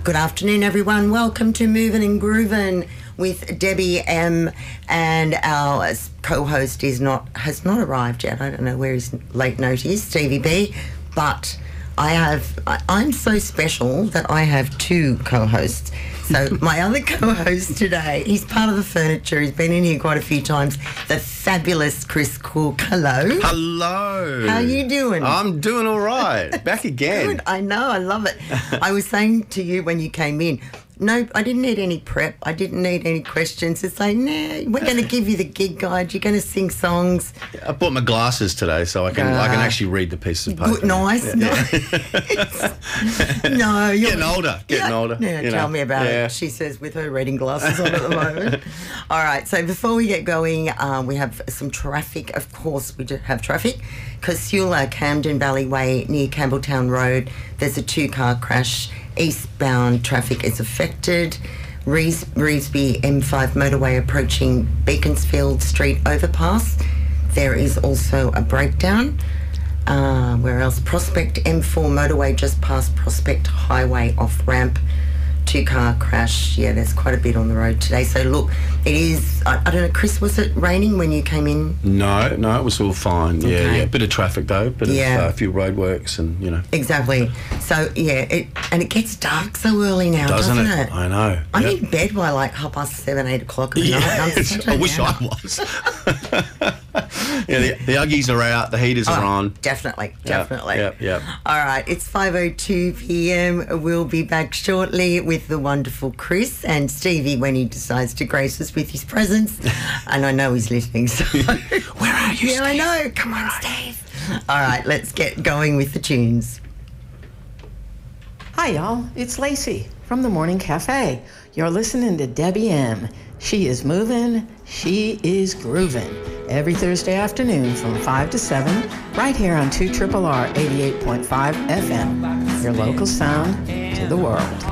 Good afternoon, everyone. Welcome to Movin' and Groovin' with Debbie M. And our co-host has not arrived yet. I don't know where his late note is, Stevie B. But I'm so special that I have two co-hosts. So my other co-host today, he's part of the furniture. He's been in here quite a few times. The fabulous Chris Cook. Hello. Hello. How are you doing? I'm doing all right. Back again. Good. I know. I love it. I was saying to you when you came in, no, I didn't need any prep. I didn't need any questions. It's like, nah, we're going to give you the gig guide. You're going to sing songs. I bought my glasses today, so I can actually read the pieces of paper. Good, nice. Yeah. No, you're Getting older. Yeah, tell me about it. She says with her reading glasses on at the moment. All right, so before we get going, we have some traffic. Of course, we do have traffic. Casula, Camden Valley Way near Campbelltown Road, there's a two-car crash. Eastbound traffic is affected. Revesby M5 motorway approaching Beaconsfield Street overpass. There is also a breakdown. Where else? Prospect M4 motorway just past Prospect Highway off ramp. Two-car crash. Yeah, there's quite a bit on the road today. So look, it is, I don't know, Chris, was it raining when you came in? No, it was all fine. Okay. Yeah. Bit of traffic though, of a few roadworks and, Exactly. So, yeah, it gets dark so early now, doesn't it? I know. I'm in bed by like 7:30, 8 o'clock at night. I wish I was. The Uggies are out, the heaters are on. Definitely. Yep. All right, it's 5:02 p.m. We'll be back shortly with the wonderful Chris and Stevie when he decides to grace us with his presence. And I know he's listening. So. Where are you, Yeah, Steve? I know. Come on, Steve. All right, let's get going with the tunes. Hi, y'all. It's Lacey from the Morning Cafe. You're listening to Debbie M. She is moving, she is grooving. Every Thursday afternoon from 5 to 7, right here on 2RRR 88.5 FM. Your local sound to the world.